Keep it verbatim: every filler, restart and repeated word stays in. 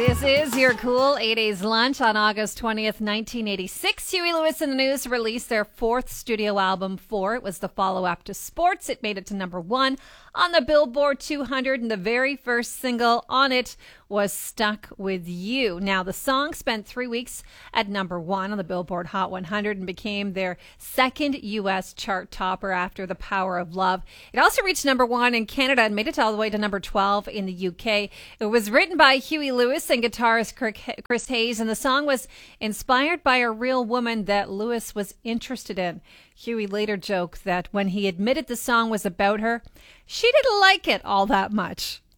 This is your cool eight A's lunch on August twentieth, nineteen eighty-six. Huey Lewis and the News released their fourth studio album, Four. It was the follow-up to Sports. It made it to number one on the Billboard two hundred, and the very first single on it was Stuck With You. Now, the song spent three weeks at number one on the Billboard Hot one hundred and became their second U S chart topper after The Power of Love. It also reached number one in Canada and made it all the way to number twelve in the U K. It was written by Huey Lewis and guitarist Chris Hayes, and the song was inspired by a real woman that Lewis was interested in. Huey later joked that when he admitted the song was about her, she didn't like it all that much.